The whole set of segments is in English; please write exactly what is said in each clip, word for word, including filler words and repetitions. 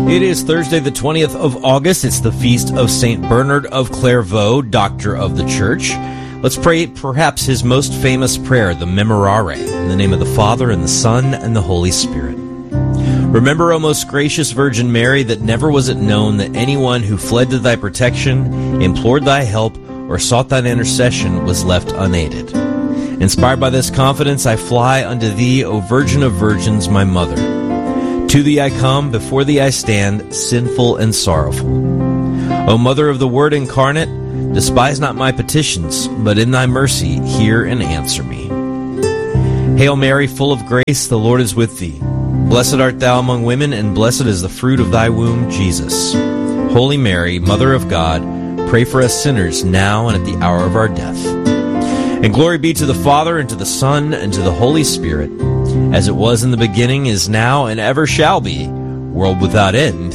It is Thursday, the twentieth of August. It's the feast of Saint Bernard of Clairvaux, Doctor of the Church. Let's pray perhaps his most famous prayer, the Memorare, in the name of the Father, and the Son, and the Holy Spirit. Remember, O most gracious Virgin Mary, that never was it known that anyone who fled to thy protection, implored thy help, or sought thine intercession was left unaided. Inspired by this confidence, I fly unto thee, O Virgin of Virgins, my Mother. To thee I come, before thee I stand, sinful and sorrowful. O Mother of the Word incarnate, despise not my petitions, but in thy mercy hear and answer me. Hail Mary, full of grace, the Lord is with thee. Blessed art thou among women, and blessed is the fruit of thy womb, Jesus. Holy Mary, Mother of God, pray for us sinners, now and at the hour of our death. And glory be to the Father, and to the Son, and to the Holy Spirit, as it was in the beginning, is now, and ever shall be, world without end.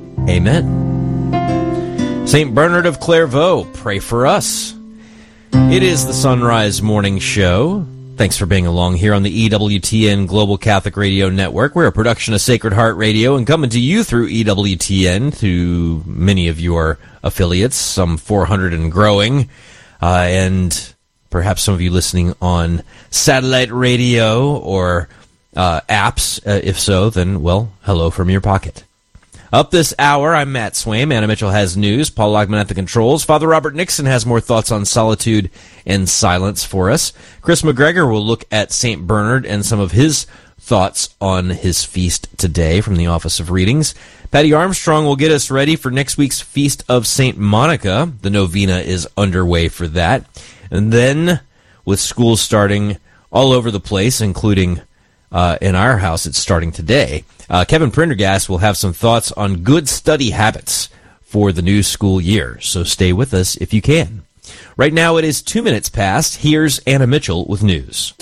Amen. Saint Bernard of Clairvaux, pray for us. It is the Sunrise Morning Show. Thanks for being along here on the E W T N Global Catholic Radio Network. We're a production of Sacred Heart Radio and coming to you through E W T N, to many of your affiliates, some four hundred and growing, uh, and perhaps some of you listening on satellite radio or uh, apps. Uh, if so, then, well, hello from your pocket. Up this hour, I'm Matt Swaim. Anna Mitchell has news. Paul Logman at the controls. Father Robert Nixon has more thoughts on solitude and silence for us. Chris McGregor will look at Saint Bernard and some of his thoughts on his feast today from the Office of Readings. Patty Armstrong will get us ready for next week's Feast of Saint Monica. The novena is underway for that. And then, with school starting all over the place, including uh, in our house, it's starting today, uh, Kevin Prendergast will have some thoughts on good study habits for the new school year. So stay with us if you can. Right now it is two minutes past. Here's Anna Mitchell with news.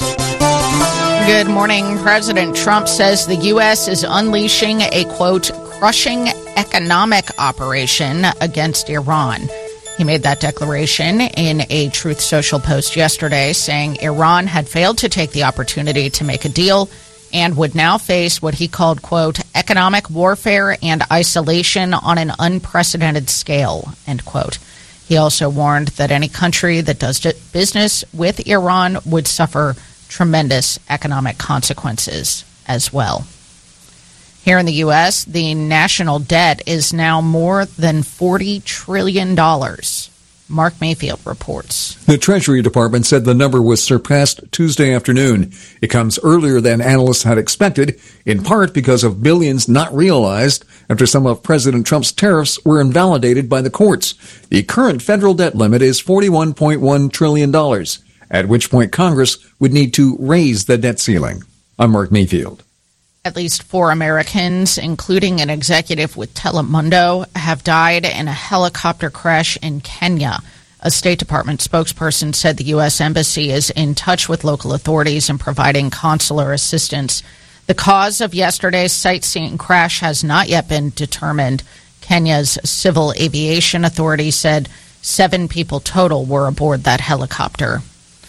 Good morning. President Trump says the U S is unleashing a, quote, crushing economic operation against Iran. He made that declaration in a Truth Social post yesterday, saying Iran had failed to take the opportunity to make a deal and would now face what he called, quote, economic warfare and isolation on an unprecedented scale, end quote. He also warned that any country that does business with Iran would suffer tremendous economic consequences as well. Here in the U S, the national debt is now more than forty trillion dollars. Mark Mayfield reports. The Treasury Department said the number was surpassed Tuesday afternoon. It comes earlier than analysts had expected, in part because of billions not realized after some of President Trump's tariffs were invalidated by the courts. The current federal debt limit is forty-one point one trillion dollars, at which point Congress would need to raise the debt ceiling. I'm Mark Mayfield. At least four Americans, including an executive with Telemundo, have died in a helicopter crash in Kenya. A State Department spokesperson said the U S Embassy is in touch with local authorities and providing consular assistance. The cause of yesterday's sightseeing crash has not yet been determined. Kenya's Civil Aviation Authority said seven people total were aboard that helicopter.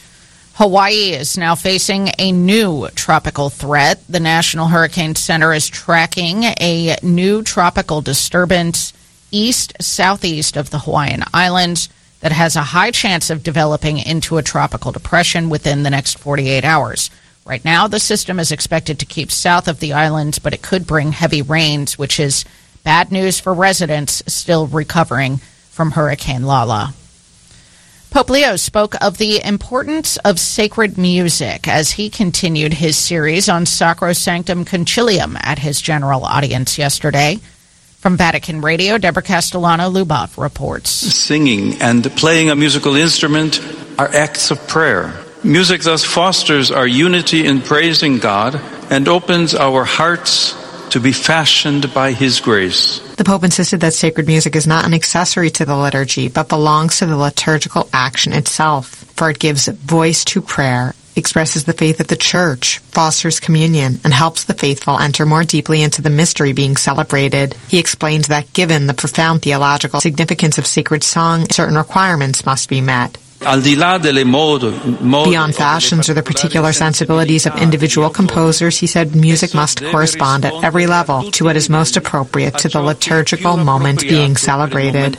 Hawaii is now facing a new tropical threat. The National Hurricane Center is tracking a new tropical disturbance east-southeast of the Hawaiian Islands that has a high chance of developing into a tropical depression within the next forty-eight hours. Right now, the system is expected to keep south of the islands, but it could bring heavy rains, which is bad news for residents still recovering from Hurricane Lala. Pope Leo spoke of the importance of sacred music as he continued his series on Sacrosanctum Concilium at his general audience yesterday. From Vatican Radio, Deborah Castellano-Lubov reports. Singing and playing a musical instrument are acts of prayer. Music thus fosters our unity in praising God and opens our hearts to be fashioned by His grace. The Pope insisted that sacred music is not an accessory to the liturgy, but belongs to the liturgical action itself, for it gives voice to prayer, expresses the faith of the Church, fosters communion, and helps the faithful enter more deeply into the mystery being celebrated. He explains that given the profound theological significance of sacred song, certain requirements must be met. Beyond fashions or the particular sensibilities of individual composers, he said music must correspond at every level to what is most appropriate to the liturgical moment being celebrated.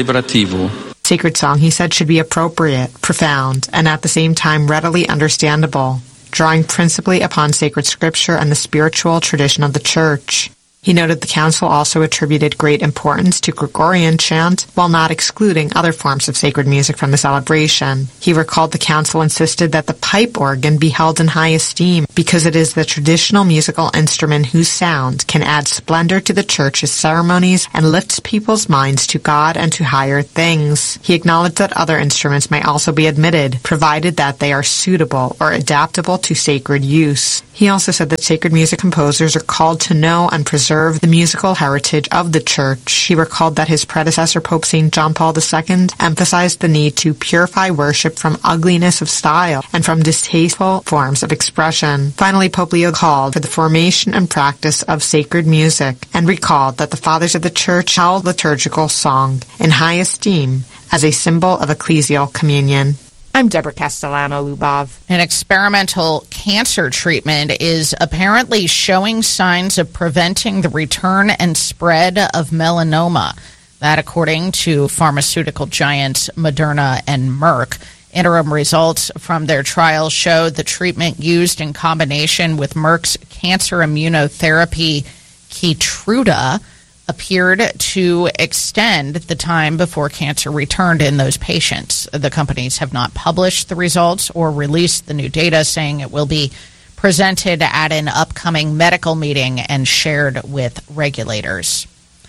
Sacred song, he said, should be appropriate, profound, and at the same time readily understandable, drawing principally upon sacred scripture and the spiritual tradition of the Church. He noted the Council also attributed great importance to Gregorian chant, while not excluding other forms of sacred music from the celebration. He recalled the Council insisted that the pipe organ be held in high esteem because it is the traditional musical instrument whose sound can add splendor to the Church's ceremonies and lifts people's minds to God and to higher things. He acknowledged that other instruments may also be admitted, provided that they are suitable or adaptable to sacred use. He also said that sacred music composers are called to know and preserve the musical heritage of the Church. He recalled that his predecessor, Pope Saint John Paul the Second, emphasized the need to purify worship from ugliness of style and from distasteful forms of expression. Finally, Pope Leo called for the formation and practice of sacred music and recalled that the Fathers of the Church held liturgical song in high esteem as a symbol of ecclesial communion. I'm Deborah Castellano-Lubov. An experimental cancer treatment is apparently showing signs of preventing the return and spread of melanoma. That according to pharmaceutical giants Moderna and Merck. Interim results from their trials showed the treatment used in combination with Merck's cancer immunotherapy Keytruda appeared to extend the time before cancer returned in those patients. The companies have not published the results or released the new data, saying it will be presented at an upcoming medical meeting and shared with regulators.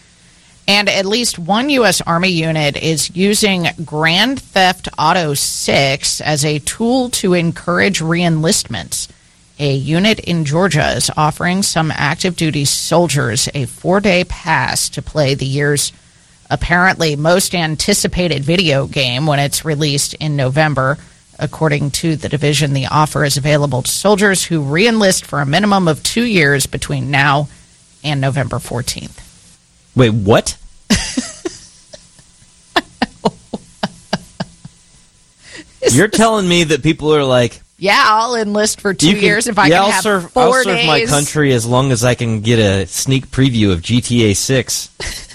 And at least one U S. Army unit is using Grand Theft Auto six as a tool to encourage reenlistments. A unit in Georgia is offering some active duty soldiers a four-day pass to play the year's apparently most anticipated video game when it's released in November. According to the division, the offer is available to soldiers who reenlist for a minimum of two years between now and November fourteenth. Wait, what? You're telling me that people are like, yeah, I'll enlist for two can, years if I yeah, can I'll have serve, four I'll serve days. my country as long as I can get a sneak preview of G T A six.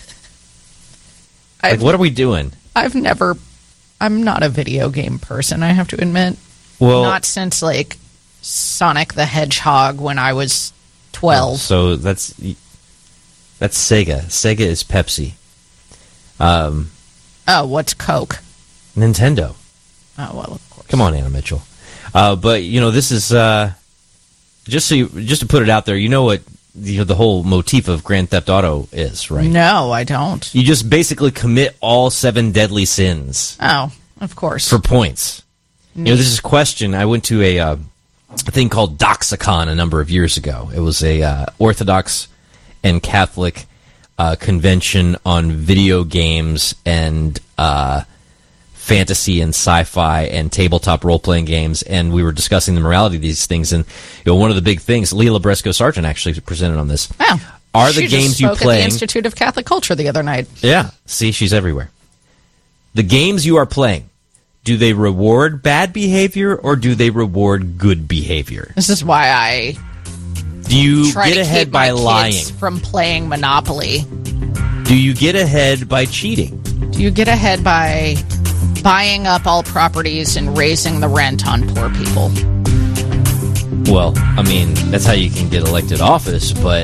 Like, what are we doing? I've never... I'm not a video game person, I have to admit. Well, not since, like, Sonic the Hedgehog when I was twelve. Oh, so that's that's Sega. Sega is Pepsi. Um, oh, what's Coke? Nintendo. Oh, well, of course. Come on, Anna Mitchell. Uh, but, you know, this is... Uh, just so you, just to put it out there, you know what you know, the whole motif of Grand Theft Auto is, right? No, I don't. You just basically commit all seven deadly sins. Oh, of course. For points. Neat. You know, this is a question. I went to a, uh, a thing called Doxicon a number of years ago. It was a uh, Orthodox and Catholic uh, convention on video games and uh, fantasy and sci-fi and tabletop role-playing games, and we were discussing the morality of these things. And you know, one of the big things, Leela Bresco-Sargent actually presented on this. Oh, are the she games just you spoke play? At the Institute of Catholic Culture the other night. Yeah, see, she's everywhere. The games you are playing, do they reward bad behavior or do they reward good behavior? This is why I do you try get to ahead keep by my lying kids from playing Monopoly. Do you get ahead by cheating? Do you get ahead by buying up all properties and raising the rent on poor people? Well, I mean, that's how you can get elected office, but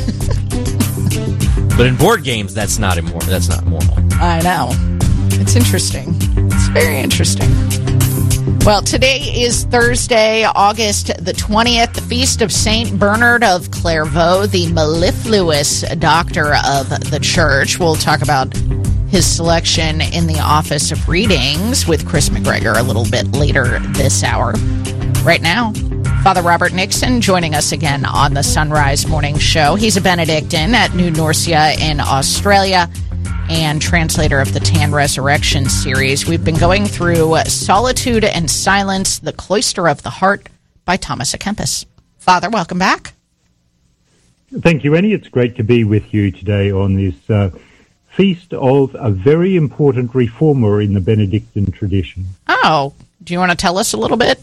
but in board games, that's not immoral. That's not moral. I know. It's interesting. It's very interesting. Well, today is Thursday, August the twentieth, the feast of Saint Bernard of Clairvaux, the mellifluous doctor of the church. We'll talk about his selection in the Office of Readings with Chris McGregor a little bit later this hour. Right now, Father Robert Nixon joining us again on the Sunrise Morning Show. He's a Benedictine at New Norcia in Australia and translator of the Tan Resurrection series. We've been going through Solitude and Silence, The Cloister of the Heart by Thomas à Kempis. Father, welcome back. Thank you, Annie. It's great to be with you today on this uh, feast of a very important reformer in the Benedictine tradition. Oh, do you want to tell us a little bit?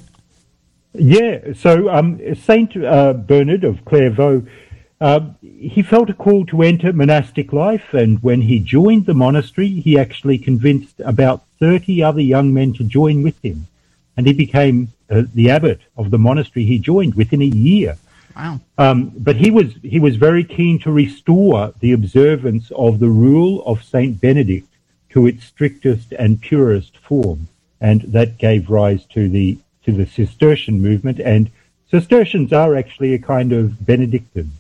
Yeah, so um, Saint uh, Bernard of Clairvaux, uh, he felt a call to enter monastic life, and when he joined the monastery, he actually convinced about thirty other young men to join with him, and he became uh, the abbot of the monastery he joined within a year. Wow. Um, but he was he was very keen to restore the observance of the rule of Saint Benedict to its strictest and purest form, and that gave rise to the to the Cistercian movement. And Cistercians are actually a kind of Benedictine,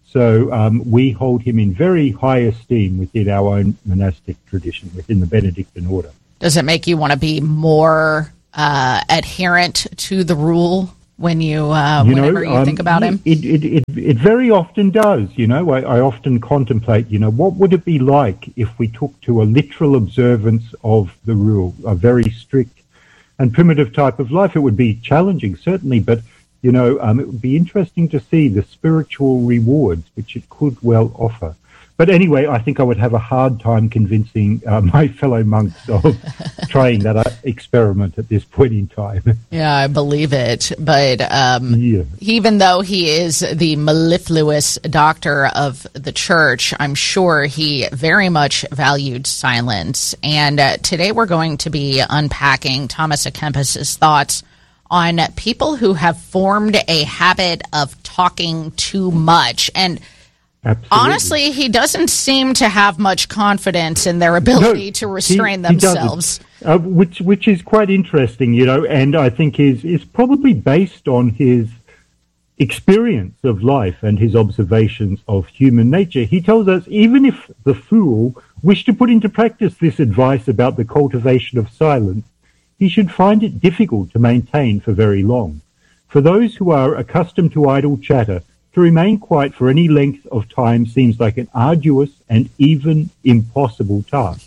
so um, we hold him in very high esteem within our own monastic tradition, within the Benedictine order. Does it make you want to be more uh, adherent to the rule when you, uh, you whenever know, you um, think about him? It, it, it, it very often does, you know. I, I often contemplate, you know, what would it be like if we took to a literal observance of the rule, a very strict and primitive type of life? It would be challenging, certainly, but, you know, um, it would be interesting to see the spiritual rewards which it could well offer. But anyway, I think I would have a hard time convincing uh, my fellow monks of trying that uh, experiment at this point in time. Yeah, I believe it. But um, yeah. even though he is the mellifluous doctor of the church, I'm sure he very much valued silence. And uh, today we're going to be unpacking Thomas à Kempis's thoughts on people who have formed a habit of talking too much. And Absolutely. honestly, he doesn't seem to have much confidence in their ability no, to restrain he, he themselves. Uh, which which is quite interesting, you know, and I think is is probably based on his experience of life and his observations of human nature. He tells us, even if the fool wished to put into practice this advice about the cultivation of silence, he should find it difficult to maintain for very long. For those who are accustomed to idle chatter, to remain quiet for any length of time seems like an arduous and even impossible task.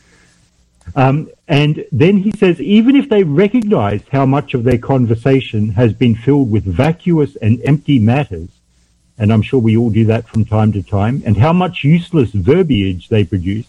Um, and then he says, even if they recognize how much of their conversation has been filled with vacuous and empty matters, and I'm sure we all do that from time to time, and how much useless verbiage they produce,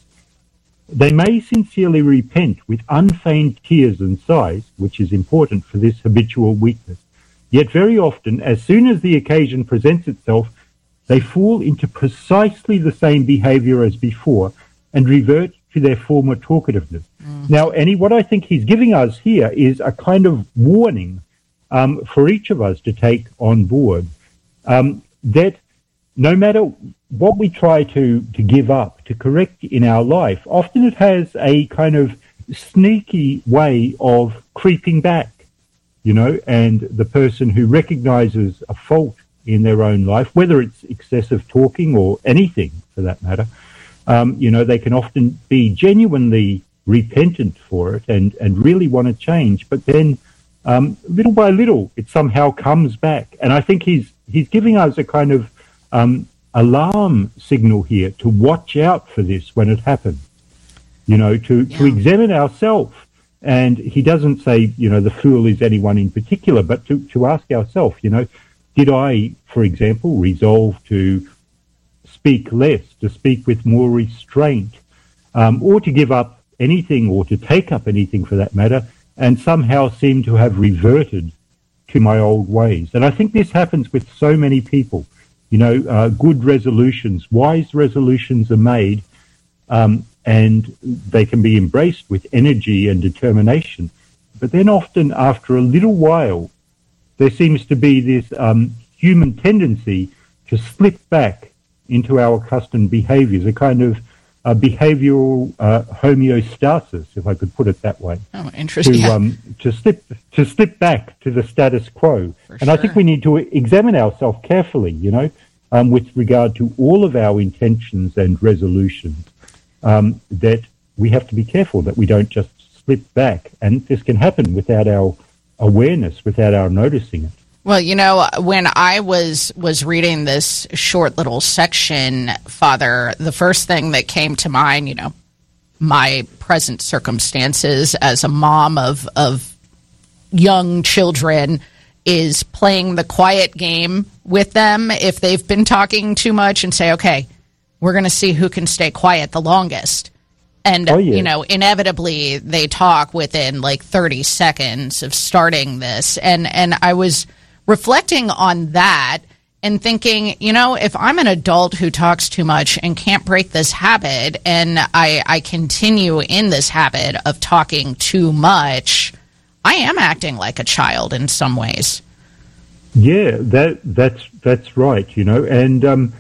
they may sincerely repent with unfeigned tears and sighs, which is important for this habitual weakness. Yet very often, as soon as the occasion presents itself, they fall into precisely the same behavior as before and revert to their former talkativeness. Mm. Now, Annie, what I think he's giving us here is a kind of warning um, for each of us to take on board, um, that no matter what we try to, to give up, to correct in our life, often it has a kind of sneaky way of creeping back. You know, and the person who recognizes a fault in their own life, whether it's excessive talking or anything for that matter, um, you know, they can often be genuinely repentant for it and, and really want to change. But then um, little by little, it somehow comes back. And I think he's he's giving us a kind of um, alarm signal here to watch out for this when it happens, you know, to, yeah. to examine ourselves. And he doesn't say, you know, the fool is anyone in particular, but to, to ask ourselves, you know, did I, for example, resolve to speak less, to speak with more restraint, um, or to give up anything or to take up anything for that matter, and somehow seem to have reverted to my old ways? And I think this happens with so many people. You know, uh, good resolutions, wise resolutions are made, um, and they can be embraced with energy and determination. But then often, after a little while, there seems to be this um, human tendency to slip back into our accustomed behaviors, a kind of uh, behavioral uh, homeostasis, if I could put it that way. Oh, interesting. To, yeah. um, to, slip, to slip back to the status quo. For and sure. I think we need to examine ourselves carefully, you know, um, with regard to all of our intentions and resolutions. Um, that we have to be careful that we don't just slip back. And this can happen without our awareness, without our noticing it. Well, you know, when I was was reading this short little section, Father, the first thing that came to mind, you know, my present circumstances as a mom of of young children, is playing the quiet game with them if they've been talking too much and say, okay, we're going to see who can stay quiet the longest. And, oh, yeah. you know, inevitably they talk within like thirty seconds of starting this. And, and I was reflecting on that and thinking, you know, if I'm an adult who talks too much and can't break this habit, and I, I continue in this habit of talking too much, I am acting like a child in some ways. Yeah, that that's that's right, you know, and um,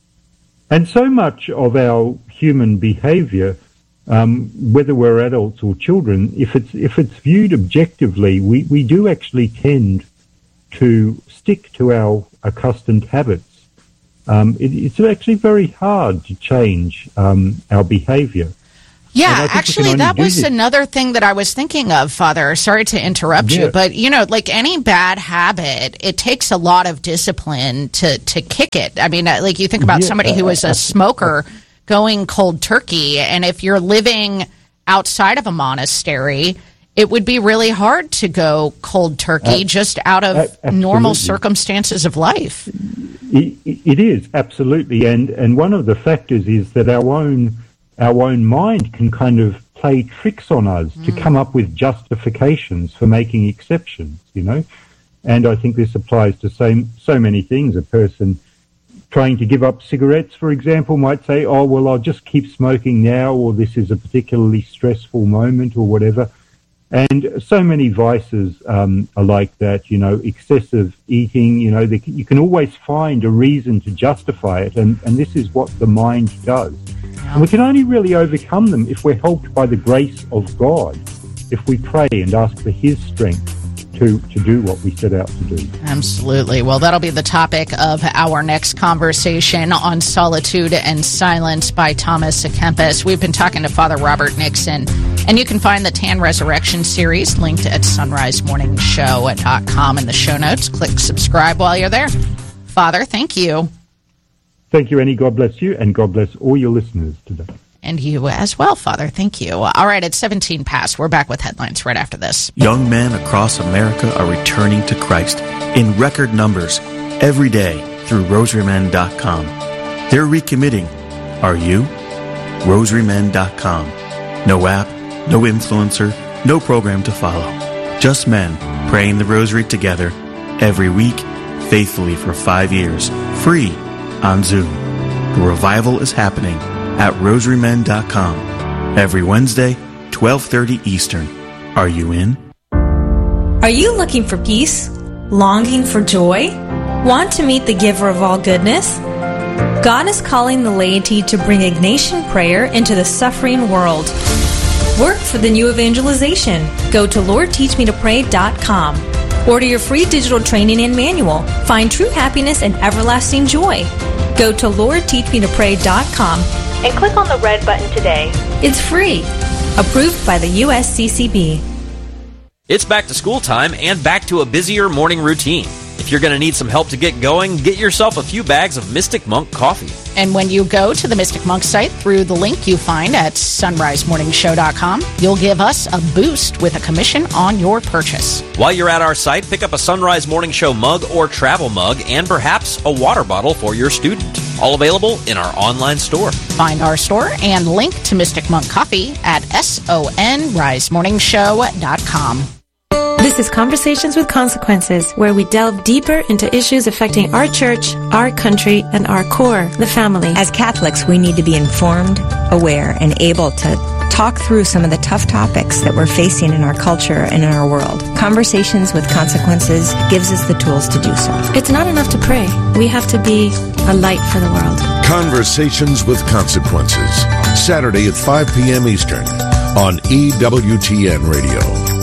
and so much of our human behaviour, um, whether we're adults or children, if it's if it's viewed objectively, we, we do actually tend to stick to our accustomed habits. Um, it, it's actually very hard to change um, our behaviour. Yeah, actually, that was another thing that I was thinking of, Father. Sorry to interrupt yeah. you, but, you know, like any bad habit, it takes a lot of discipline to, to kick it. I mean, like you think about yeah, somebody who is a smoker going cold turkey, and if you're living outside of a monastery, it would be really hard to go cold turkey uh, just out of uh, normal circumstances of life. It, it is, absolutely. And, and one of the factors is that our own... our own mind can kind of play tricks on us mm. to come up with justifications for making exceptions, you know. And I think this applies to so, so many things. A person trying to give up cigarettes, for example, might say, oh, well, I'll just keep smoking now, or this is a particularly stressful moment, or whatever. And so many vices um, are like that, you know, excessive eating, you know, they, you can always find a reason to justify it, and, and this is what the mind does. And we can only really overcome them if we're helped by the grace of God, if we pray and ask for His strength to, to do what we set out to do. Absolutely. Well, that'll be the topic of our next conversation on Solitude and Silence by Thomas à Kempis. We've been talking to Father Robert Nixon, and you can find the Tan Resurrection series linked at sunrise morning show dot com in the show notes. Click subscribe while you're there. Father, thank you. Thank you, Annie. God bless you, and God bless all your listeners today. And you as well, Father. Thank you. All right, it's seventeen past. We're back with headlines right after this. Young men across America are returning to Christ in record numbers every day through rosary men dot com. They're recommitting. Are you? rosary men dot com. No app, no influencer, no program to follow. Just men praying the rosary together every week, faithfully for five years, free on Zoom. The revival is happening at rosary men dot com every Wednesday, twelve thirty Eastern. Are you in? Are you looking for peace? Longing for joy? Want to meet the giver of all goodness? God is calling the laity to bring Ignatian prayer into the suffering world. Work for the new evangelization. Go to lord teach me to pray dot com. Order your free digital training and manual. Find true happiness and everlasting joy. Go to lord teach me to pray dot com and click on the red button today. It's free. Approved by the U S C C B. It's back to school time and back to a busier morning routine. If you're going to need some help to get going, get yourself a few bags of Mystic Monk coffee. And when you go to the Mystic Monk site through the link you find at sunrise morning show dot com, you'll give us a boost with a commission on your purchase. While you're at our site, pick up a Sunrise Morning Show mug or travel mug and perhaps a water bottle for your student. All available in our online store. Find our store and link to Mystic Monk Coffee at sunrise morning show dot com. This is Conversations with Consequences, where we delve deeper into issues affecting our church, our country, and our core, the family. As Catholics, we need to be informed, aware, and able to talk through some of the tough topics that we're facing in our culture and in our world. Conversations with Consequences gives us the tools to do so. It's not enough to pray. We have to be a light for the world. Conversations with Consequences, Saturday at five p.m. Eastern on E W T N Radio.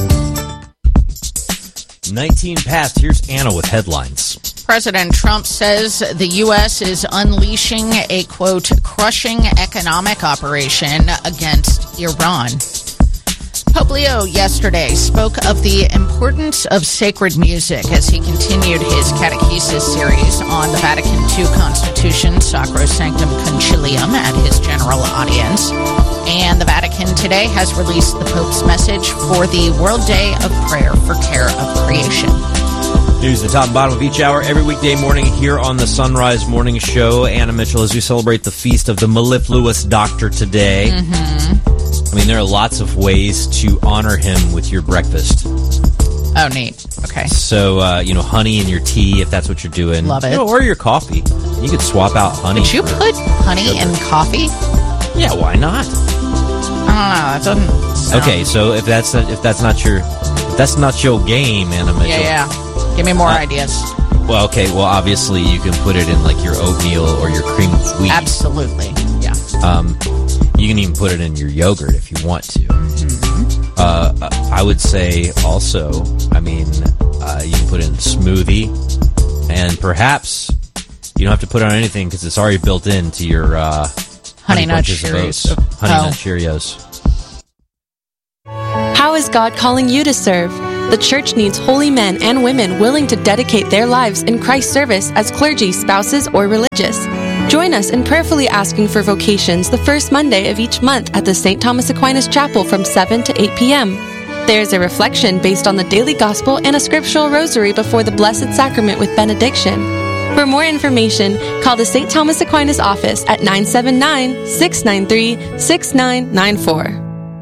nineteen past. Here's Anna with headlines. President Trump says the U S is unleashing a, quote, crushing economic operation against Iran. Pope Leo yesterday spoke of the importance of sacred music as he continued his catechesis series on the Vatican two Constitution, Sacrosanctum Concilium, at his general audience. And the Vatican today has released the Pope's message for the World Day of Prayer for Care of Creation. News at the top and bottom of each hour every weekday morning here on the Sunrise Morning Show. Anna Mitchell, as we celebrate the feast of the mellifluous doctor today. Mm-hmm. I mean, there are lots of ways to honor him with your breakfast. Oh, neat. Okay. So, uh, you know, honey in your tea, if that's what you're doing. Love it. You know, or your coffee. You could swap out honey. Would you put honey in coffee? Yeah, why not? I don't know. That doesn't sound... Okay, so if that's if that's not your if that's not your game, Anna Mitchell. Yeah, yeah. Give me more uh, ideas. Well, okay. Well, obviously, you can put it in like your oatmeal or your cream of wheat. Absolutely. Yeah. Um, you can even put it in your yogurt if you want to. Mm-hmm. Uh, I would say also, I mean, uh, you can put it in a smoothie, and perhaps you don't have to put it on anything because it's already built into your uh, honey, honey nut Cheerios. Honey oh. nut Cheerios. How is God calling you to serve? The church needs holy men and women willing to dedicate their lives in Christ's service as clergy, spouses, or religious. Join us in prayerfully asking for vocations the first Monday of each month at the Saint Thomas Aquinas Chapel from seven to eight p.m. There's a reflection based on the daily gospel and a scriptural rosary before the Blessed Sacrament with benediction. For more information, call the Saint Thomas Aquinas office at nine seven nine, six nine three, six nine nine four.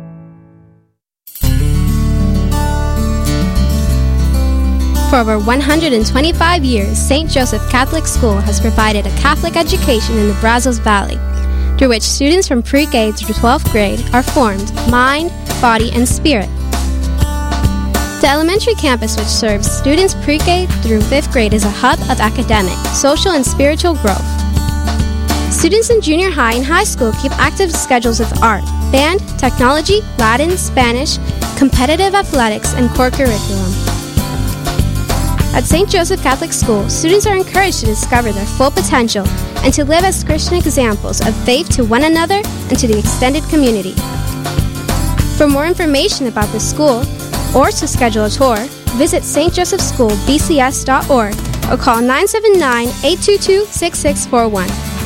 For over one hundred twenty-five years, Saint Joseph Catholic School has provided a Catholic education in the Brazos Valley, through which students from pre-K through twelfth grade are formed mind, body, and spirit. The elementary campus, which serves students pre-K through fifth grade, is a hub of academic, social, and spiritual growth. Students in junior high and high school keep active schedules with art, band, technology, Latin, Spanish, competitive athletics, and core curriculum. At Saint Joseph Catholic School, students are encouraged to discover their full potential and to live as Christian examples of faith to one another and to the extended community. For more information about the school or to schedule a tour, visit s t joseph school b c s dot org or call nine seven nine, eight two two, six six four one.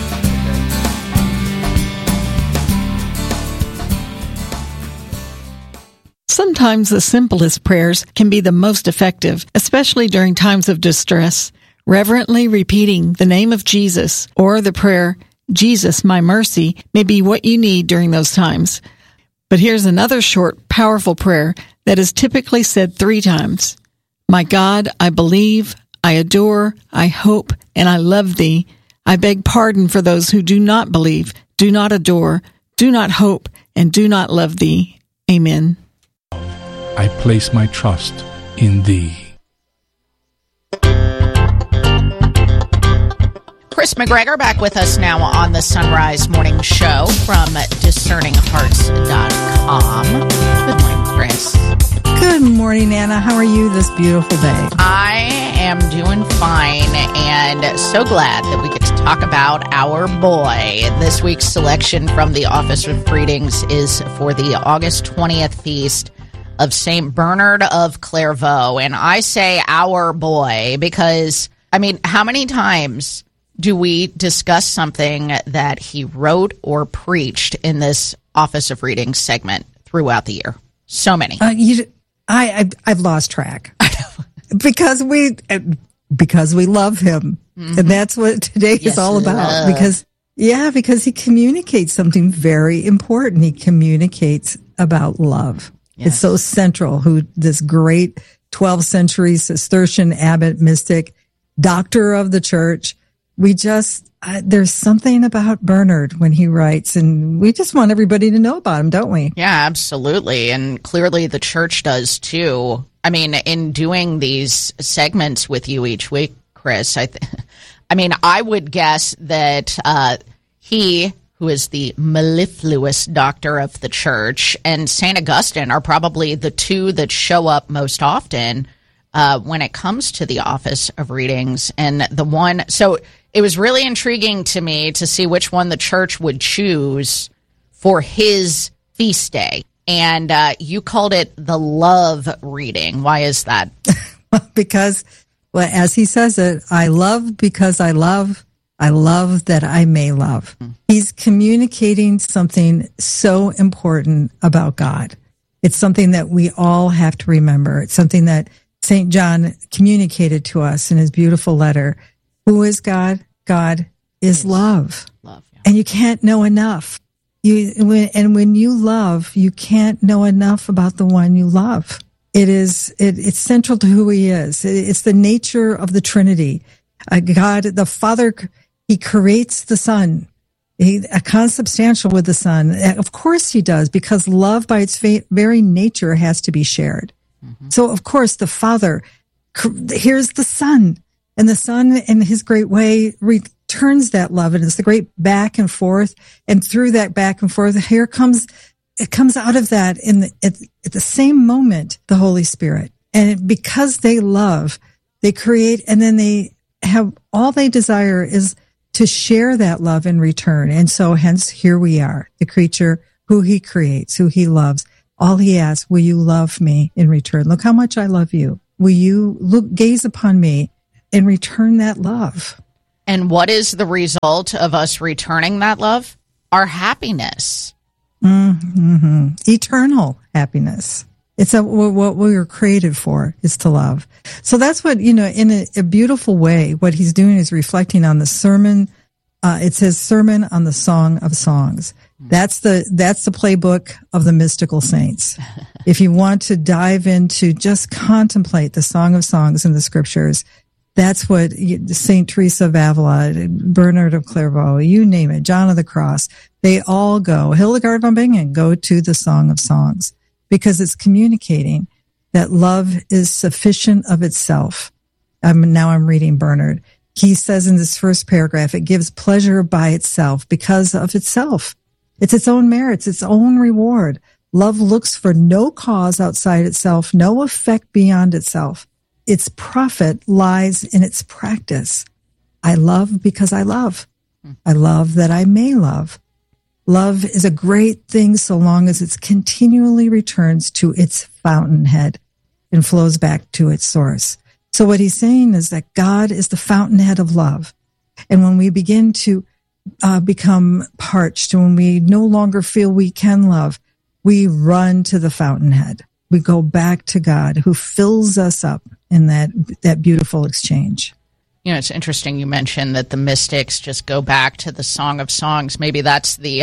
Sometimes the simplest prayers can be the most effective, especially during times of distress. Reverently repeating the name of Jesus or the prayer, Jesus, my mercy, may be what you need during those times. But here's another short, powerful prayer that is typically said three times. My God, I believe, I adore, I hope, and I love thee. I beg pardon for those who do not believe, do not adore, do not hope, and do not love thee. Amen. I place my trust in thee. Chris McGregor back with us now on the Sunrise Morning Show from discerning hearts dot com. Good morning, Chris. Good morning, Anna. How are you this beautiful day? I am doing fine and so glad that we get to talk about our boy. This week's selection from the Office of Readings is for the August twentieth feast of Saint Bernard of Clairvaux. And I say our boy because, I mean, how many times do we discuss something that he wrote or preached in this Office of Readings segment throughout the year? So many. Uh, you, I, I, I've lost track. because we because we love him. Mm-hmm. And that's what today yes, is all about. Love. Because, yeah, because he communicates something very important. He communicates about love. Yes. It's so central. Who this great twelfth century Cistercian abbot, mystic, doctor of the church. We just, uh, there's something about Bernard when he writes, and we just want everybody to know about him, don't we? Yeah, absolutely. And clearly the church does too. I mean, in doing these segments with you each week, Chris, I, th- I mean, I would guess that uh, he, who is the mellifluous doctor of the church, and Saint Augustine are probably the two that show up most often uh, when it comes to the Office of Readings. And the one, so it was really intriguing to me to see which one the church would choose for his feast day. And uh, you called it the love reading. Why is that? Because, well, as he says it, I love because I love. I love that I may love. Mm. He's communicating something so important about God. It's something that we all have to remember. It's something that Saint John communicated to us in his beautiful letter. Who is God? God is love. Love, yeah. And you can't know enough. You, when, and when you love, you can't know enough about the one you love. It is, it, it's central to who he is. It, it's the nature of the Trinity. Uh, God, the Father, he creates the Son. He, a consubstantial with the Son. Of course he does, because love by its very nature has to be shared. Mm-hmm. So of course the Father, here's the Son, and the Son in his great way returns that love, and it's the great back and forth. And through that back and forth, here comes, it comes out of that in the, at, at the same moment, the Holy Spirit. And it, because they love, they create, and then they have, all they desire is to share that love in return. And so hence here we are, the creature who he creates, who he loves. All he asks, will you love me in return? Look how much I love you. Will you look, gaze upon me and return that love? And what is the result of us returning that love? Our happiness. Mm-hmm. Eternal happiness. It's a, what we were created for, is to love. So that's what, you know, in a, a beautiful way, what he's doing is reflecting on the sermon. Uh, it says Sermon on the Song of Songs. That's the, that's the playbook of the mystical saints. If you want to dive into, just contemplate the Song of Songs in the scriptures, that's what Saint Teresa of Avila, Bernard of Clairvaux, you name it, John of the Cross, they all go, Hildegard von Bingen, go to the Song of Songs, because it's communicating that love is sufficient of itself. Um, now I'm reading Bernard. He says in this first paragraph, it gives pleasure by itself because of itself. It's its own merits, its own reward. Love looks for no cause outside itself, no effect beyond itself. Its profit lies in its practice. I love because I love. I love that I may love. Love is a great thing so long as it continually returns to its fountainhead and flows back to its source. So what he's saying is that God is the fountainhead of love. And when we begin to uh, become parched, and when we no longer feel we can love, we run to the fountainhead. We go back to God, who fills us up in that that beautiful exchange. You know, it's interesting you mentioned that the mystics just go back to the Song of Songs. Maybe that's the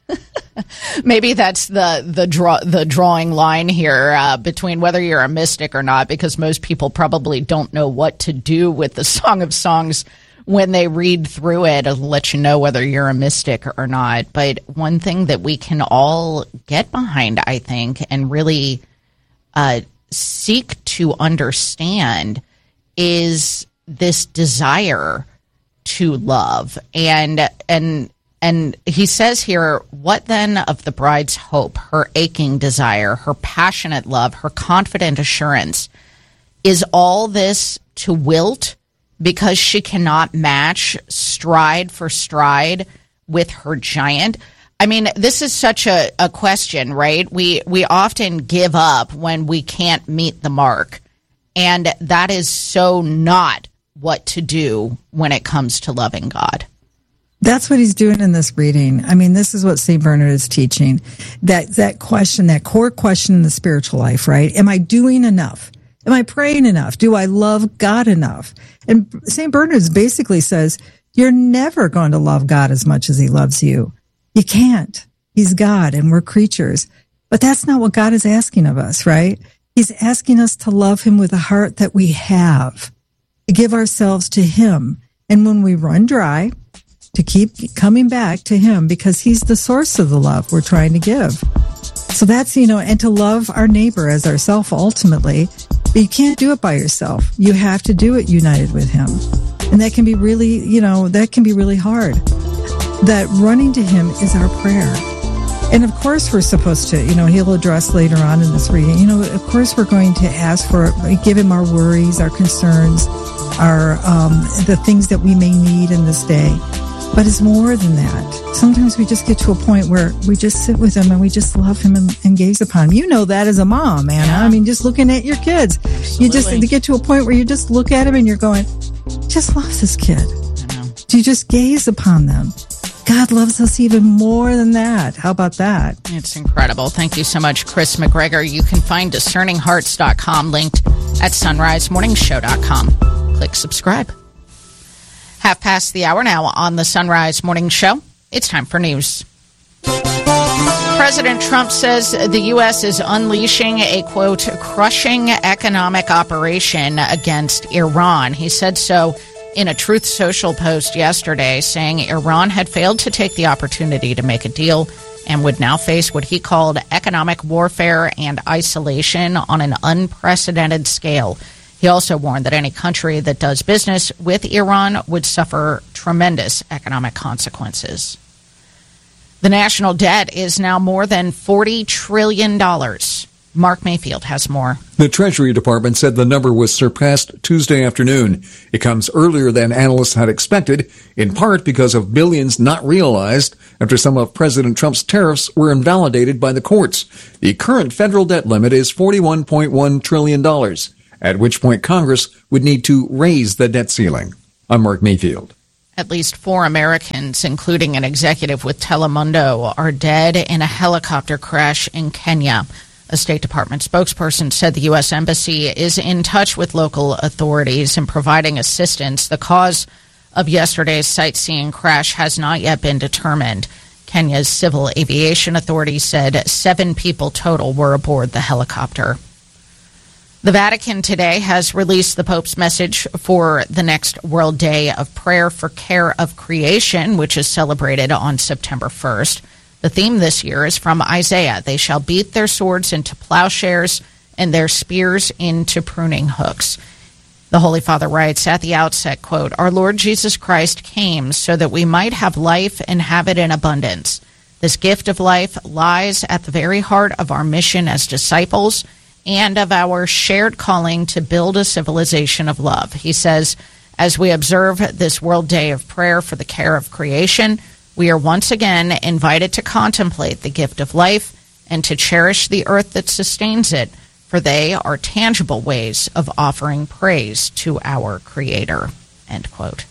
maybe that's the the draw the drawing line here uh, between whether you're a mystic or not, because most people probably don't know what to do with the Song of Songs when they read through it. It'll let you know whether you're a mystic or not. But one thing that we can all get behind, I think, and really uh, seek to understand is this desire to love. And and and he says here, what then of the bride's hope, her aching desire, her passionate love, her confident assurance? Is all this to wilt because she cannot match stride for stride with her giant? I mean, this is such a, a question, right? We we often give up when we can't meet the mark. And that is so not what to do when it comes to loving God. That's what he's doing in this reading. I mean, this is what Saint Bernard is teaching. That that question, that core question in the spiritual life, right? Am I doing enough? Am I praying enough? Do I love God enough? And Saint Bernard basically says, you're never going to love God as much as he loves you. You can't. He's God and we're creatures. But that's not what God is asking of us, right? He's asking us to love him with a heart that we have, to give ourselves to him. And when we run dry, to keep coming back to him, because he's the source of the love we're trying to give. So that's, you know, and to love our neighbor as ourself ultimately. But you can't do it by yourself. You have to do it united with him. And that can be really, you know, that can be really hard. That running to him is our prayer. And of course we're supposed to, you know, he'll address later on in this reading, you know, of course we're going to ask for, give him our worries, our concerns, our, um, the things that we may need in this day. But it's more than that. Sometimes we just get to a point where we just sit with him and we just love him and, and gaze upon him. You know that as a mom, Anna. Yeah. I mean, just looking at your kids. Absolutely. You just you get to a point where you just look at him and you're going, just loves this kid. I know. You just gaze upon them. God loves us even more than that. How about that? It's incredible. Thank you so much, Chris McGregor. You can find discerning hearts dot com linked at sunrise morning show dot com. Click subscribe. Half past the hour now on the Sunrise Morning Show. It's time for news. President Trump says the U S is unleashing a, quote, crushing economic operation against Iran. He said so in a Truth Social post yesterday, saying Iran had failed to take the opportunity to make a deal and would now face what he called economic warfare and isolation on an unprecedented scale. He also warned that any country that does business with Iran would suffer tremendous economic consequences. The national debt is now more than forty trillion dollars. Mark Mayfield has more. The Treasury Department said the number was surpassed Tuesday afternoon. It comes earlier than analysts had expected, in part because of billions not realized after some of President Trump's tariffs were invalidated by the courts. The current federal debt limit is forty-one point one trillion dollars, at which point Congress would need to raise the debt ceiling. I'm Mark Mayfield. At least four Americans, including an executive with Telemundo, are dead in a helicopter crash in Kenya. A State Department spokesperson said the U S Embassy is in touch with local authorities and providing assistance. The cause of yesterday's sightseeing crash has not yet been determined. Kenya's Civil Aviation Authority said seven people total were aboard the helicopter. The Vatican today has released the Pope's message for the next World Day of Prayer for Care of Creation, which is celebrated on September first. The theme this year is from Isaiah. They shall beat their swords into plowshares and their spears into pruning hooks. The Holy Father writes at the outset, quote, "Our Lord Jesus Christ came so that we might have life and have it in abundance. This gift of life lies at the very heart of our mission as disciples and of our shared calling to build a civilization of love." He says, as we observe this World Day of Prayer for the Care of Creation, we are once again invited to contemplate the gift of life and to cherish the earth that sustains it, for they are tangible ways of offering praise to our Creator, end quote.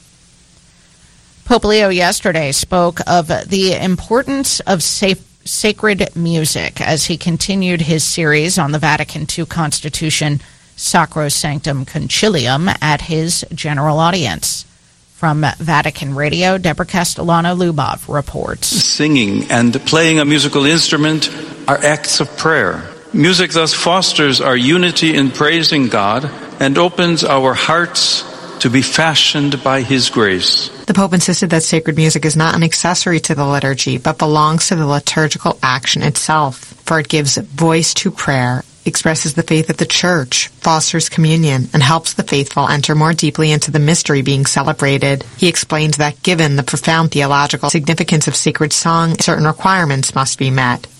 Pope Leo yesterday spoke of the importance of safe sacred music as he continued his series on the Vatican two Constitution, Sacrosanctum Concilium, at his general audience. From Vatican Radio, Deborah Castellano-Lubov reports. Singing and playing a musical instrument are acts of prayer. Music thus fosters our unity in praising God and opens our hearts to be fashioned by His grace. The Pope insisted that sacred music is not an accessory to the liturgy, but belongs to the liturgical action itself, for it gives voice to prayer, expresses the faith of the Church, fosters communion, and helps the faithful enter more deeply into the mystery being celebrated. He explained that given the profound theological significance of sacred song, certain requirements must be met.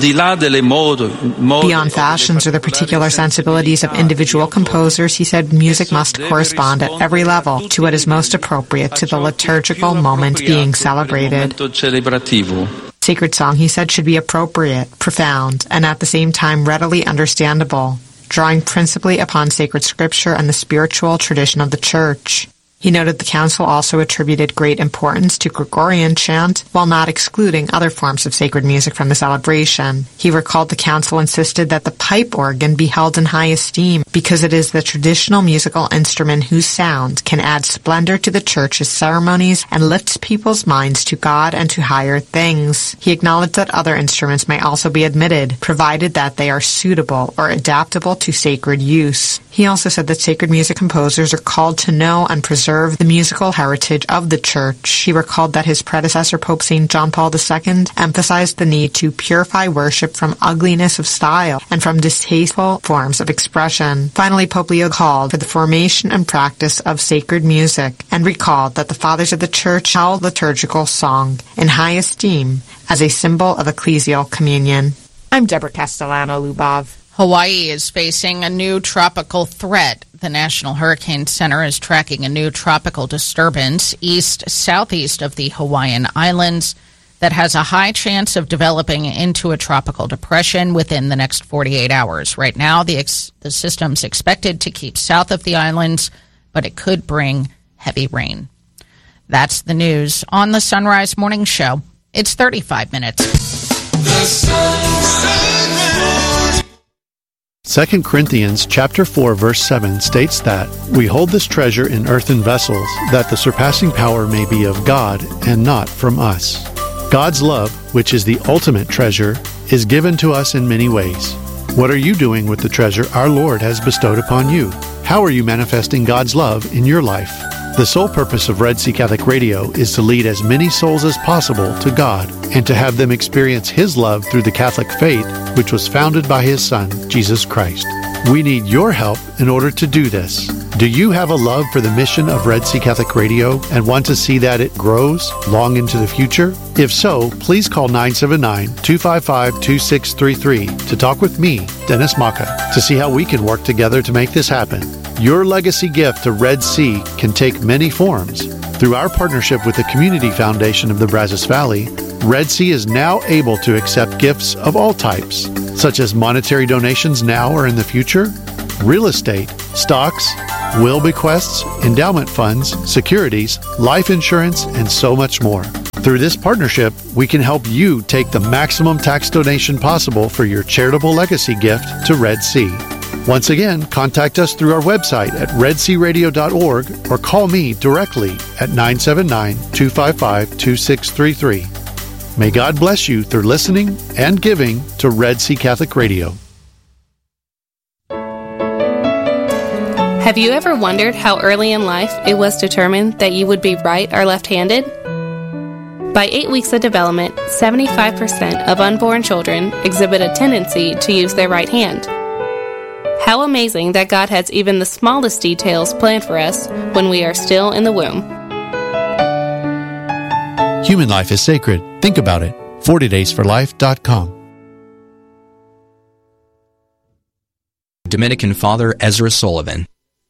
Beyond fashions or the particular sensibilities of individual composers, he said music must correspond at every level to what is most appropriate to the liturgical moment being celebrated. Sacred song, he said, should be appropriate, profound, and at the same time readily understandable, drawing principally upon sacred scripture and the spiritual tradition of the Church. He noted the Council also attributed great importance to Gregorian chant, while not excluding other forms of sacred music from the celebration. He recalled the Council insisted that the pipe organ be held in high esteem because it is the traditional musical instrument whose sound can add splendor to the Church's ceremonies and lifts people's minds to God and to higher things. He acknowledged that other instruments may also be admitted, provided that they are suitable or adaptable to sacred use. He also said that sacred music composers are called to know and preserve the musical heritage of the Church. He recalled that his predecessor, Pope Saint John Paul the Second, emphasized the need to purify worship from ugliness of style and from distasteful forms of expression. Finally, Pope Leo called for the formation and practice of sacred music and recalled that the Fathers of the Church held liturgical song in high esteem as a symbol of ecclesial communion. I'm Deborah Castellano-Lubov. Hawaii is facing a new tropical threat. The National Hurricane Center is tracking a new tropical disturbance east-southeast of the Hawaiian Islands that has a high chance of developing into a tropical depression within the next forty-eight hours. Right now, the, ex- the system's expected to keep south of the islands, but it could bring heavy rain. That's the news on the Sunrise Morning Show. It's thirty-five minutes. Second Corinthians chapter four verse seven states that we hold this treasure in earthen vessels, that the surpassing power may be of God and not from us. God's love, which is the ultimate treasure, is given to us in many ways. What are you doing with the treasure our Lord has bestowed upon you? How are you manifesting God's love in your life? The sole purpose of Red Sea Catholic Radio is to lead as many souls as possible to God and to have them experience His love through the Catholic faith, which was founded by His Son, Jesus Christ. We need your help in order to do this. Do you have a love for the mission of Red Sea Catholic Radio and want to see that it grows long into the future? If so, please call nine seven nine, two five five, two six three three to talk with me, Dennis Maka, to see how we can work together to make this happen. Your legacy gift to Red Sea can take many forms. Through our partnership with the Community Foundation of the Brazos Valley, Red Sea is now able to accept gifts of all types, such as monetary donations now or in the future, real estate, stocks, will bequests, endowment funds, securities, life insurance, and so much more. Through this partnership, we can help you take the maximum tax donation possible for your charitable legacy gift to Red Sea. Once again, contact us through our website at red sea radio dot org or call me directly at nine seven nine, two five five, two six three three. May God bless you through listening and giving to Red Sea Catholic Radio. Have you ever wondered how early in life it was determined that you would be right or left-handed? By eight weeks of development, seventy-five percent of unborn children exhibit a tendency to use their right hand. How amazing that God has even the smallest details planned for us when we are still in the womb. Human life is sacred. Think about it. forty days for life dot com. Dominican Father Ezra Sullivan.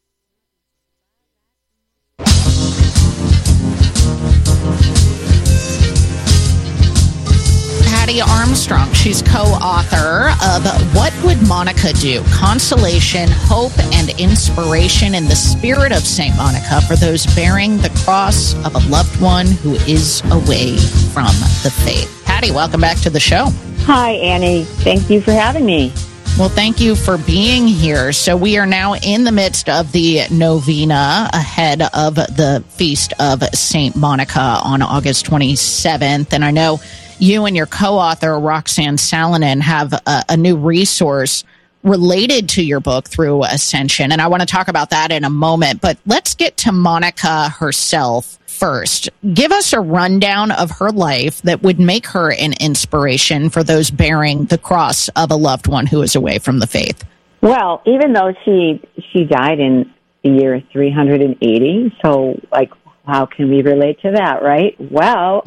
Patty Armstrong. She's co-author of What Would Monica Do? Consolation, Hope, and Inspiration in the Spirit of Saint Monica for those bearing the cross of a loved one who is away from the faith. Patty, welcome back to the show. Hi, Annie. Thank you for having me. Well, thank you for being here. So we are now in the midst of the novena ahead of the Feast of Saint Monica on August twenty-seventh. And I know you and your co-author, Roxanne Salonen, have a, a new resource related to your book through Ascension. And I want to talk about that in a moment. But let's get to Monica herself first. Give us a rundown of her life that would make her an inspiration for those bearing the cross of a loved one who is away from the faith. Well, even though she she died in the year three hundred eighty, so like, how can we relate to that, right? Well,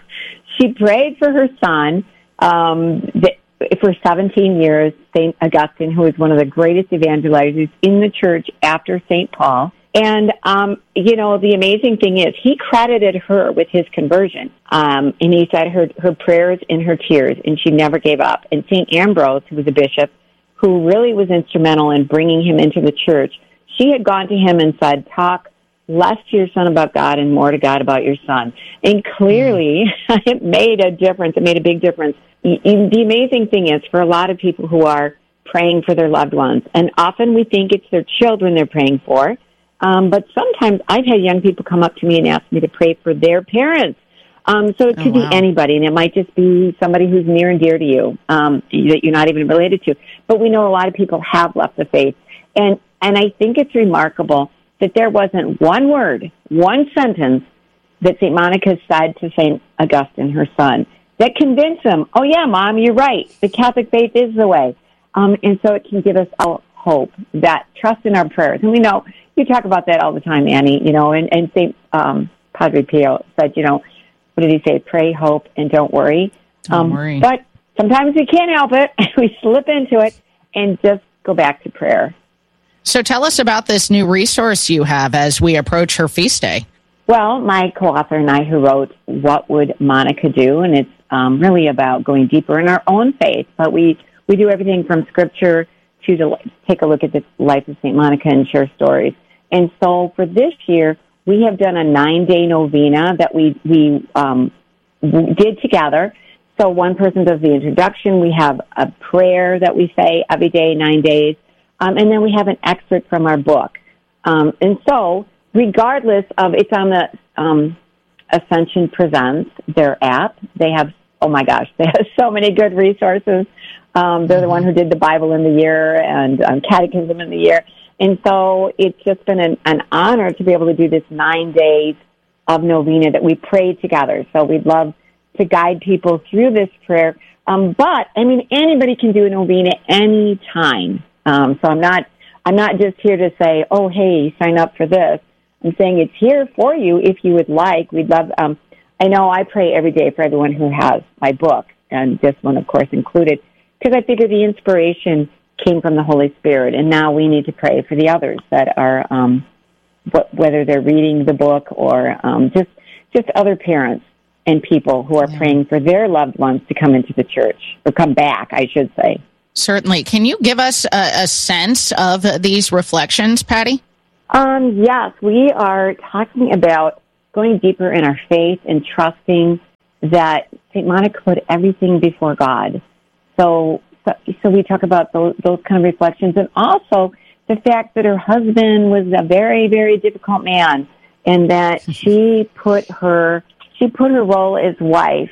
she prayed for her son um, for seventeen years, Saint Augustine, who was one of the greatest evangelizers in the church after Saint Paul. And, um, you know, the amazing thing is he credited her with his conversion. Um, and he said her, her prayers and her tears, and she never gave up. And Saint Ambrose, who was a bishop, who really was instrumental in bringing him into the church, she had gone to him and said, talk less to your son about God and more to God about your son. And clearly, it made a difference. It made a big difference. The amazing thing is, for a lot of people who are praying for their loved ones, and often we think it's their children they're praying for, Um, but sometimes I've had young people come up to me and ask me to pray for their parents. Um, so it could oh, wow. be anybody, and it might just be somebody who's near and dear to you, um, that you're not even related to. But we know a lot of people have left the faith. And, and I think it's remarkable that there wasn't one word, one sentence that Saint Monica said to Saint Augustine, her son, that convinced him, oh, yeah, Mom, you're right. The Catholic faith is the way. Um, and so it can give us all hope, that trust in our prayers. And we know, you talk about that all the time, Annie, you know, and, and Saint um, Padre Pio said, you know, what did he say? Pray, hope, and don't worry. Don't um, worry. But sometimes we can't help it. We slip into it and just go back to prayer. So tell us about this new resource you have as we approach her feast day. Well, my co-author and I, who wrote What Would Monica Do? And it's um, really about going deeper in our own faith. But we, we do everything from scripture to, to take a look at the life of Saint Monica and share stories. And so for this year, we have done a nine-day novena that we, we um, did together. So one person does the introduction. We have a prayer that we say every day, nine days. Um, and then we have an excerpt from our book. Um, and so regardless of, it's on the um, Ascension Presents, their app. They have, oh my gosh, they have so many good resources. Um, they're the one who did the Bible in the year and um, Catechism in the year. And so it's just been an, an honor to be able to do this nine days of novena that we prayed together. So we'd love to guide people through this prayer. Um, but, I mean, anybody can do a novena any time. Um, so I'm not, I'm not just here to say, oh, hey, sign up for this. I'm saying it's here for you if you would like. We'd love, um, I know I pray every day for everyone who has my book, and this one, of course, included, because I figure the inspiration came from the Holy Spirit, and now we need to pray for the others that are, um, wh- whether they're reading the book or um, just just other parents and people who are yeah. praying for their loved ones to come into the church, or come back, I should say. Certainly. Can you give us a, a sense of these reflections, Patty? Um, yes, we are talking about going deeper in our faith and trusting that Saint Monica put everything before God. So, so, so we talk about those, those kind of reflections, and also the fact that her husband was a very, very difficult man, and that she put her she put her role as wife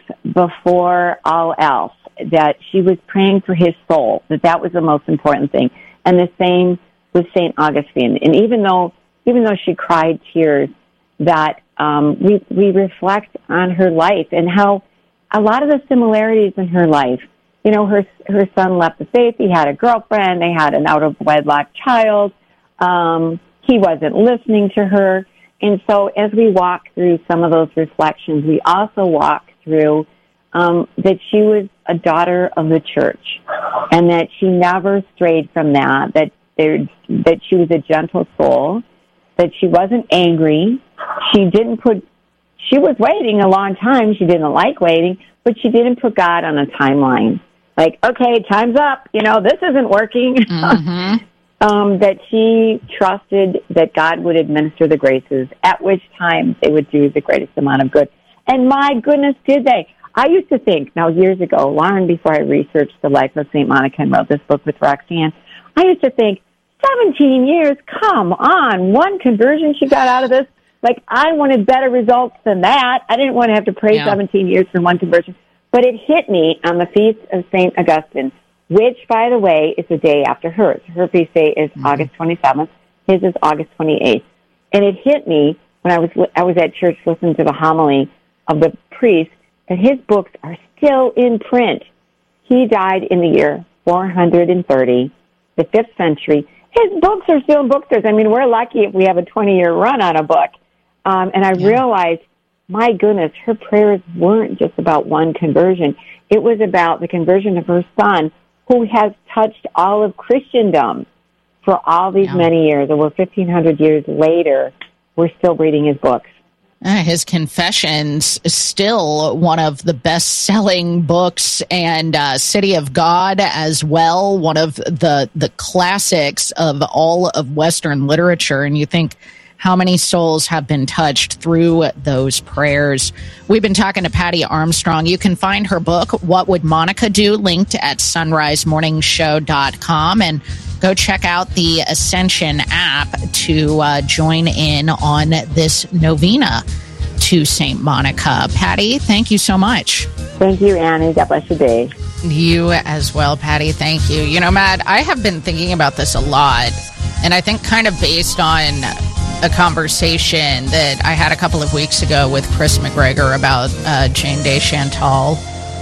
before all else. That she was praying for his soul. That that was the most important thing. And the same with Saint Augustine. And even though even though she cried tears, that um, we we reflect on her life and how a lot of the similarities in her life. You know, her her son left the faith. He had a girlfriend. They had an out of wedlock child. Um, he wasn't listening to her. And so, as we walk through some of those reflections, we also walk through um, that she was a daughter of the church, and that she never strayed from that. That there, that she was a gentle soul. That she wasn't angry. She didn't put. She was waiting a long time. She didn't like waiting, but she didn't put God on a timeline. Like, okay, time's up. You know, this isn't working. Mm-hmm. um, that she trusted that God would administer the graces, at which time they would do the greatest amount of good. And my goodness, did they? I used to think, now years ago, long before I researched the life of Saint Monica and wrote this book with Roxanne, I used to think, seventeen years, come on, one conversion she got out of this. Like, I wanted better results than that. I didn't want to have to pray yeah. seventeen years for one conversion. But it hit me on the feast of Saint Augustine, which, by the way, is the day after hers. Her feast day is mm-hmm. August twenty-seventh. His is August twenty-eighth. And it hit me when I was I was at church listening to the homily of the priest that his books are still in print. He died in the year four hundred thirty, the fifth century. His books are still in bookstores. I mean, we're lucky if we have a twenty-year run on a book. Um, and I yeah. realized, my goodness, her prayers weren't just about one conversion. It was about the conversion of her son, who has touched all of Christendom for all these yeah. many years. Over fifteen hundred years later, we're still reading his books. Uh, his Confessions is still one of the best-selling books, and uh, City of God as well, one of the, the classics of all of Western literature. And you think, how many souls have been touched through those prayers? We've been talking to Patty Armstrong. You can find her book, What Would Monica Do?, linked at sunrise morning show dot com. And go check out the Ascension app to uh, join in on this novena to Saint Monica. Patty, thank you so much. Thank you, Annie. God bless your day. You as well, Patty. Thank you. You know, Matt, I have been thinking about this a lot, and I think kind of based on a conversation that I had a couple of weeks ago with Chris McGregor about uh, Jane Day Chantal,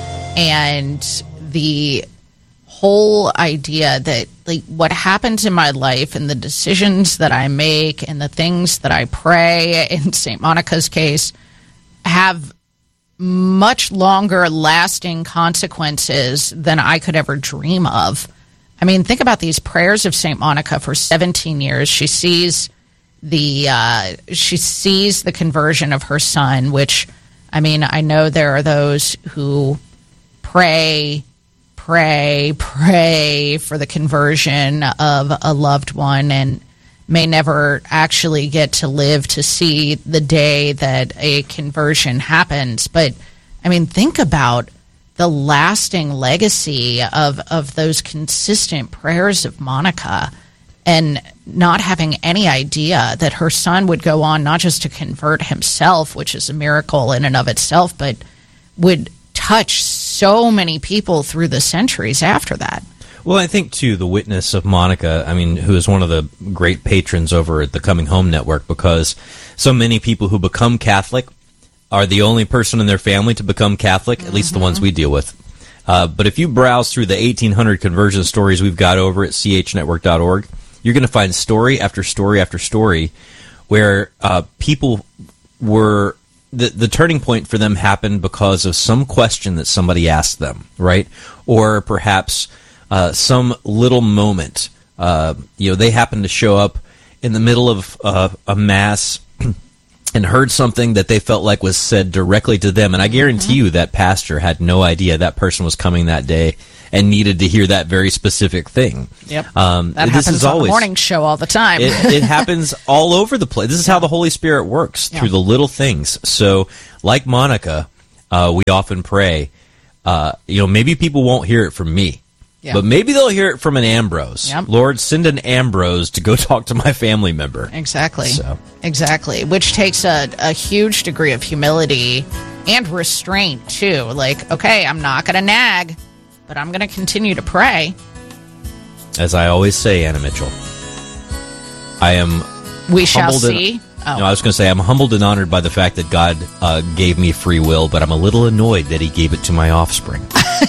and the whole idea that, like, what happens in my life and the decisions that I make and the things that I pray, in Saint Monica's case, have much longer lasting consequences than I could ever dream of. I mean, think about these prayers of Saint Monica for seventeen years. She sees the uh, she sees the conversion of her son, which, I mean, I know there are those who pray, pray, pray for the conversion of a loved one, and may never actually get to live to see the day that a conversion happens. But, I mean, think about the lasting legacy of, of those consistent prayers of Monica, and not having any idea that her son would go on not just to convert himself, which is a miracle in and of itself, but would touch so many people through the centuries after that. Well, I think, too, the witness of Monica, I mean, who is one of the great patrons over at the Coming Home Network, because so many people who become Catholic are the only person in their family to become Catholic, mm-hmm. at least the ones we deal with. Uh, but if you browse through the eighteen hundred conversion stories we've got over at c h network dot org, you're going to find story after story after story where uh, people were... The, the turning point for them happened because of some question that somebody asked them, right? Or perhaps... Uh, some little moment, uh, you know, they happened to show up in the middle of uh, a mass and heard something that they felt like was said directly to them. And I guarantee mm-hmm. you that pastor had no idea that person was coming that day and needed to hear that very specific thing. Yep. Um, that this happens is on always, the morning show all the time. it, it happens all over the place. This is how the Holy Spirit works, yeah. through the little things. So, like Monica, uh, we often pray, uh, you know, maybe people won't hear it from me. Yeah. But maybe they'll hear it from an Ambrose. Yep. Lord, send an Ambrose to go talk to my family member. Exactly. So. Exactly. Which takes a, a huge degree of humility and restraint, too. Like, okay, I'm not going to nag, but I'm going to continue to pray. As I always say, Anna Mitchell, I am We shall humbled see. And, oh. No, I was going to say, I'm humbled and honored by the fact that God uh, gave me free will, but I'm a little annoyed that he gave it to my offspring.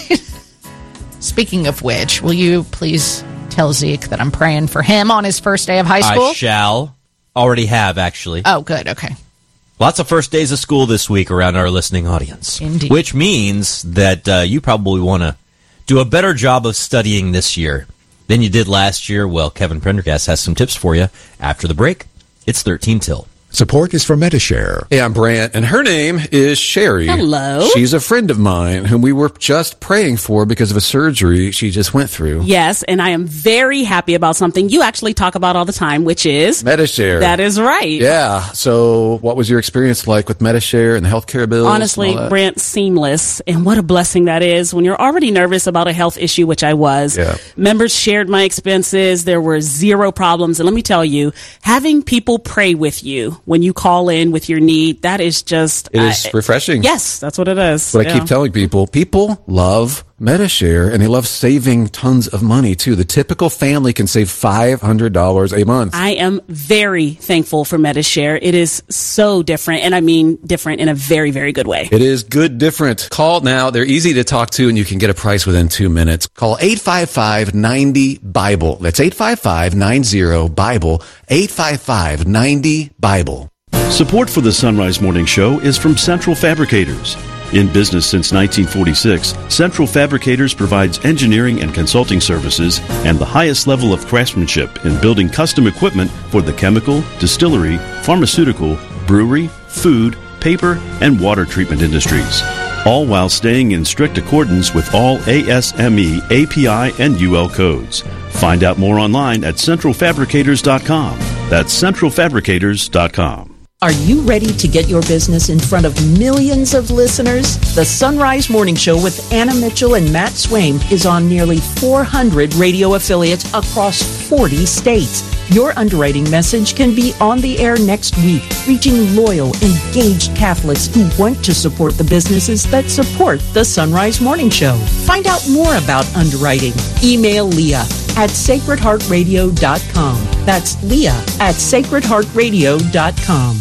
Speaking of which, will you please tell Zeke that I'm praying for him on his first day of high school? I shall. Already have, actually. Oh, good. Okay. Lots of first days of school this week around our listening audience. Indeed. Which means that uh, you probably want to do a better job of studying this year than you did last year. Well, Kevin Prendergast has some tips for you after the break. It's thirteen till. Support is from Medi-Share. Hey, I'm Brant, and her name is Sherry. Hello. She's a friend of mine whom we were just praying for because of a surgery she just went through. Yes, and I am very happy about something you actually talk about all the time, which is... Medi-Share. That is right. Yeah. So what was your experience like with Medi-Share and the healthcare bills? Honestly, Brant, seamless. And what a blessing that is when you're already nervous about a health issue, which I was. Yeah. Members shared my expenses. There were zero problems. And let me tell you, having people pray with you when you call in with your need, that is just... It is uh, refreshing. Yes, that's what it is. But yeah. I keep telling people, people love Medi-Share, and they love saving tons of money, too. The typical family can save five hundred dollars a month. I am very thankful for Medi-Share. It is so different, and I mean different in a very, very good way. It is good different. Call now. They're easy to talk to, and you can get a price within two minutes. Call eight five five, nine zero, BIBLE. That's eight five five, nine zero, BIBLE. eight five five, nine zero, BIBLE. Support for the Sunrise Morning Show is from Central Fabricators. In business since nineteen forty-six, Central Fabricators provides engineering and consulting services and the highest level of craftsmanship in building custom equipment for the chemical, distillery, pharmaceutical, brewery, food, paper, and water treatment industries, all while staying in strict accordance with all A S M E, A P I, and U L codes. Find out more online at central fabricators dot com. That's central fabricators dot com. Are you ready to get your business in front of millions of listeners? The Sunrise Morning Show with Anna Mitchell and Matt Swaim is on nearly four hundred radio affiliates across forty states. Your underwriting message can be on the air next week, reaching loyal, engaged Catholics who want to support the businesses that support the Sunrise Morning Show. Find out more about underwriting. Email Leah at sacred heart radio dot com. That's Leah at sacred heart radio dot com.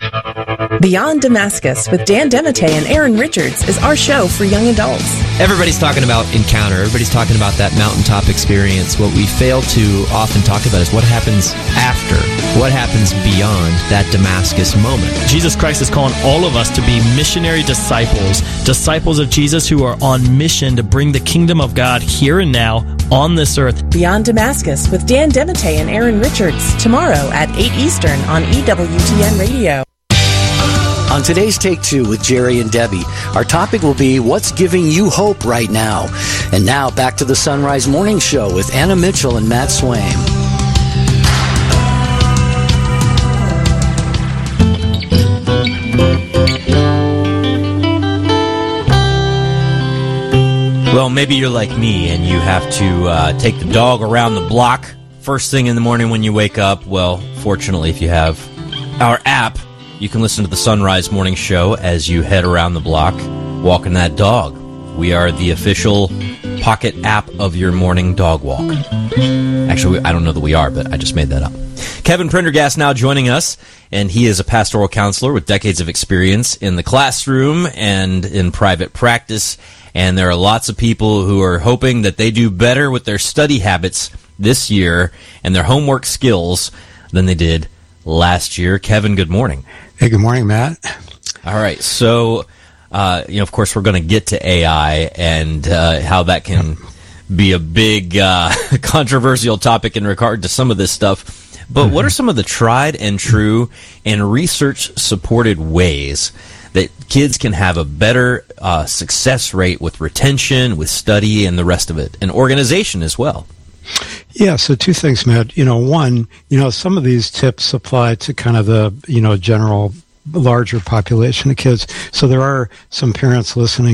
Beyond Damascus with Dan Dematteis and Aaron Richards is our show for young adults. Everybody's talking about encounter. Everybody's talking about that mountaintop experience. What we fail to often talk about is what happens after. What happens beyond that Damascus moment. Jesus Christ is calling all of us to be missionary disciples, disciples of Jesus who are on mission to bring the kingdom of God here and now on this earth. Beyond Damascus with Dan Dematteis and Aaron Richards, tomorrow at eight Eastern on E W T N Radio. On today's Take Two with Jerry and Debbie, our topic will be what's giving you hope right now. And now back to the Sunrise Morning Show with Anna Mitchell and Matt Swaim. Well, maybe you're like me and you have to uh, take the dog around the block first thing in the morning when you wake up. Well, fortunately, if you have our app, you can listen to the Sunrise Morning Show as you head around the block walking that dog. We are the official pocket app of your morning dog walk. Actually, I don't know that we are, but I just made that up. Kevin Prendergast now joining us, and he is a pastoral counselor with decades of experience in the classroom and in private practice. And there are lots of people who are hoping that they do better with their study habits this year and their homework skills than they did last year. Kevin, good morning. Hey, good morning, Matt. All right, so, uh, you know, of course, we're going to get to A I and uh, how that can be a big uh, controversial topic in regard to some of this stuff. But what are some of the tried and true and research-supported ways that kids can have a better uh, success rate with retention, with study, and the rest of it, and organization as well? Yeah, so two things, Matt. You know, one, you know, some of these tips apply to kind of the, you know, general larger population of kids. So there are some parents listening